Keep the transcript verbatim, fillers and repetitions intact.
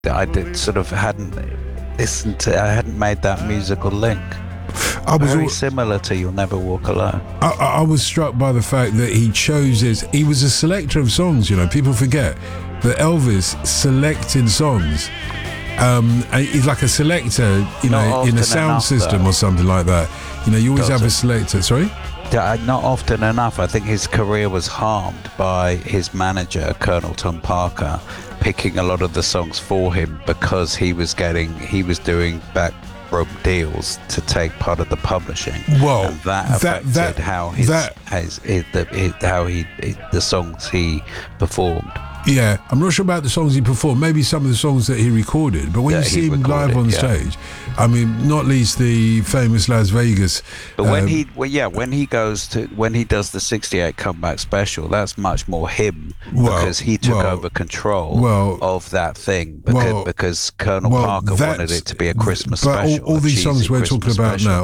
I did sort of hadn't listened to. I hadn't made that musical link. I was Very all, similar to "You'll Never Walk Alone." I, I was struck by the fact that he chose his. He was a selector of songs. You know, people forget that Elvis selected songs. Um, and he's like a selector, you Not know, in a often sound enough, system though. or something like that. You know, you always Does have a it? selector. Sorry. Yeah, not often enough. I think his career was harmed by his manager, Colonel Tom Parker, picking a lot of the songs for him because he was getting, he was doing backroom deals to take part of the publishing. Well, and that that- affected that- how his, that- his, his, the, his, how he, his, the songs he performed. Yeah, I'm not sure about the songs he performed. Maybe some of the songs that he recorded. But when That you see he him live recorded, on yeah. stage, I mean, not least the famous Las Vegas. But when um, he, well, yeah, when he goes to, when he does the sixty-eight comeback special, that's much more him Well, because he took well, over control well, of that thing because, well, because Colonel well, Parker wanted that's- it to be a Christmas but special. all, all a these cheesy songs we're Christmas talking about special. now,